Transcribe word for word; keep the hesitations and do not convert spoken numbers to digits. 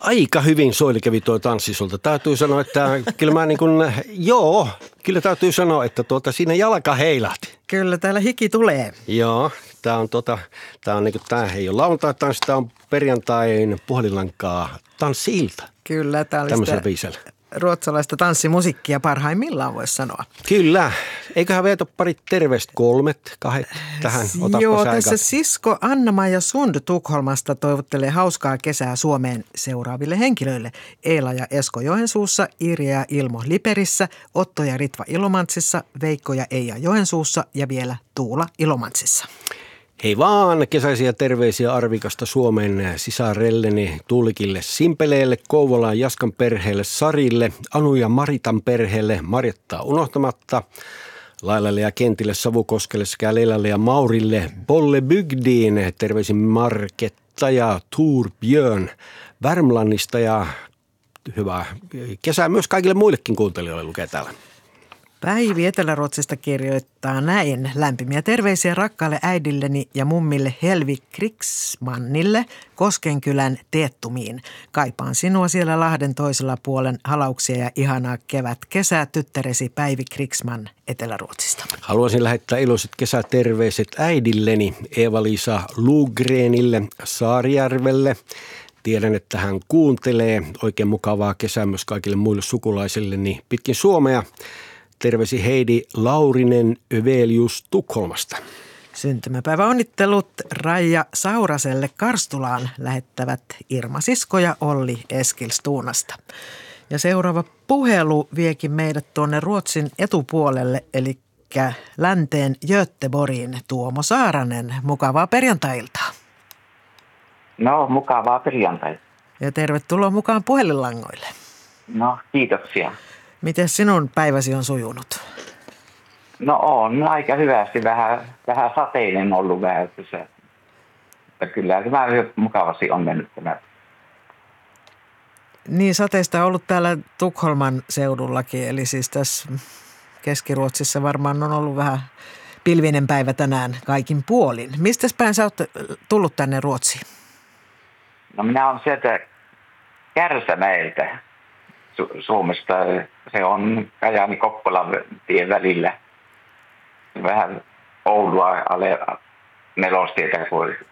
Aika hyvin soili kävi tuo tanssi sulta. Täytyy sanoa, että kyllä mä niin kuin, joo, kyllä täytyy sanoa, että tuota, siinä jalka heilahti. Kyllä, täällä hiki tulee. Joo, tää on tota, tää on niinku, tää ei ole lauantai-tanssi, tää on perjantain puhelinlankaa tanssi-ilta. Kyllä, tää oli tämmöisellä biisellä. Ruotsalaista tanssimusiikkia parhaimmillaan voisi sanoa. Kyllä. Eiköhän veeto parit terveistä kolmet, kahdet tähän. Otappa Joo, sä tässä eka. sisko Anna-Maija Sund Tukholmasta toivottelee hauskaa kesää Suomeen seuraaville henkilöille. Eila ja Esko Joensuussa, Irja ja Ilmo Liperissä, Otto ja Ritva Ilomantsissa, Veikko ja Eija Joensuussa ja vielä Tuula Ilomantsissa. Hei vaan, kesäisiä terveisiä Arvikasta Suomen sisarelleni Tuulikille Simpeleelle, Kouvolaan Jaskan perheelle Sarille, Anu ja Maritan perheelle Marjattaa unohtamatta, Lailalle ja Kentille Savukoskelle sekä Leilalle ja Maurille Bolle Bygdiin, terveisin Marketta ja Tuur Björn Värmlannista ja hyvää kesää myös kaikille muillekin kuuntelijoille lukee täällä. Päivi Etelä-Ruotsista kirjoittaa näin. Lämpimiä terveisiä rakkaalle äidilleni ja mummille Helvi Krigsmannille Koskenkylän Teettumiin. Kaipaan sinua siellä Lahden toisella puolen, halauksia ja ihanaa kevät kesää tyttäresi Päivi Krigsman Etelä-Ruotsista. Haluaisin lähettää iloiset kesäterveiset äidilleni Eeva-Liisa Lugrenille Saarijärvelle. Tiedän, että hän kuuntelee. Oikein mukavaa kesää myös kaikille muille sukulaisille niin pitkin Suomea. Terveisi Heidi Laurinen Övelius Tukholmasta. Syntymäpäivä onnittelut Raija Sauraselle Karstulaan lähettävät Irma Sisko ja Olli Eskilstuunasta. Ja seuraava puhelu viekin meidät tuonne Ruotsin etupuolelle, eli länteen Göteborgiin. Tuomo Saaranen, mukavaa perjantai-iltaa. No, mukavaa perjantai. Ja tervetuloa mukaan puhelinlangoille. No, kiitoksia. Miten sinun päiväsi on sujunut? No on aika hyvästi. Vähän, vähän sateinen ollut vähän. Se. Mutta kyllä tämä mukavasti on mennyt tämä. Niin, sateista on ollut täällä Tukholman seudullakin. Eli siis tässä Keski-Ruotsissa varmaan on ollut vähän pilvinen päivä tänään kaikin puolin. Mistä päin sä oot tullut tänne Ruotsiin? No minä olen sieltä Kärsämäeltä Su- Suomesta. Se on Kajaani-Kokkolan tien välillä. Vähän Oulua alle nelostietä, kun